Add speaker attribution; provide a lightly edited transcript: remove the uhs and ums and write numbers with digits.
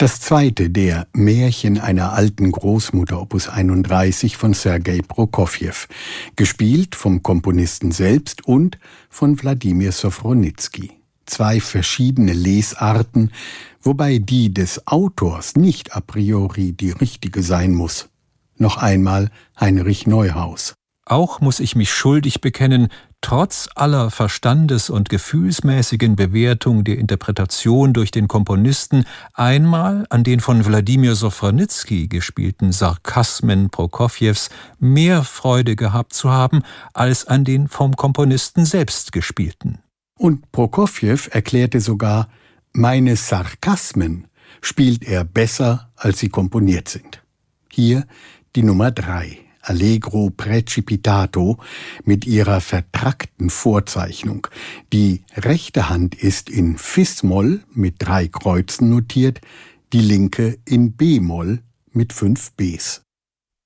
Speaker 1: Das zweite der Märchen einer alten Großmutter Opus 31 von Sergei Prokofjew, gespielt vom Komponisten selbst und von Wladimir Sofronitsky. 2 verschiedene Lesarten, wobei die des Autors nicht a priori die richtige sein muss. Noch einmal Heinrich Neuhaus.
Speaker 2: Auch muss ich mich schuldig bekennen, trotz aller verstandes- und gefühlsmäßigen Bewertung der Interpretation durch den Komponisten einmal an den von Wladimir Sofronitsky gespielten Sarkasmen Prokofjews mehr Freude gehabt zu haben, als an den vom Komponisten selbst gespielten.
Speaker 1: Und Prokofjew erklärte sogar, meine Sarkasmen spielt er besser, als sie komponiert sind. Hier die Nummer 3. Allegro Precipitato mit ihrer vertrackten Vorzeichnung. Die rechte Hand ist in Fis-Moll mit 3 Kreuzen notiert, die linke in B-Moll mit 5 Bs.